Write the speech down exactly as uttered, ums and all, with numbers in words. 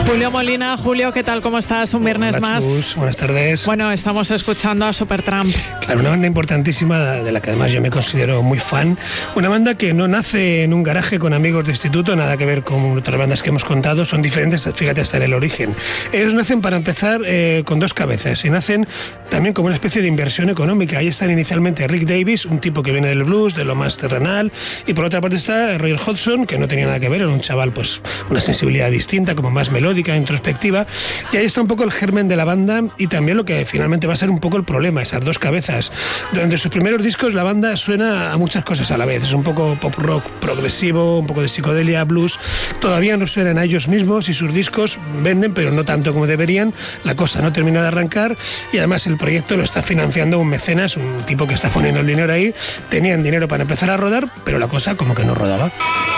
Julio Molina. Julio, ¿qué tal? ¿Cómo estás? Un viernes Hola, más. Chus. Buenas tardes. Bueno, estamos escuchando a Supertramp. Claro, una banda importantísima de la que además yo me considero muy fan. Una banda que no nace en un garaje con amigos de instituto, nada que ver con otras bandas que hemos contado, son diferentes, fíjate, hasta en el origen. Ellos nacen, para empezar, eh, con dos cabezas y nacen también como una especie de inversión económica. Ahí están inicialmente Rick Davies, un tipo que viene del blues, de lo más terrenal, y por otra parte está Roy Hodgson, que no tenía nada que ver, era un chaval, pues, una sensibilidad distinta, como más melódica, introspectiva, y ahí está un poco el germen de la banda y también lo que finalmente va a ser un poco el problema, esas dos cabezas. Durante sus primeros discos la banda suena a muchas cosas a la vez, es un poco pop rock progresivo, un poco de psicodelia, blues, todavía no suenan a ellos mismos y sus discos venden, pero no tanto como deberían, la cosa no termina de arrancar y además el proyecto lo está financiando un mecenas, un tipo que está poniendo el dinero ahí, tenían dinero para empezar a rodar, pero la cosa como que no rodaba.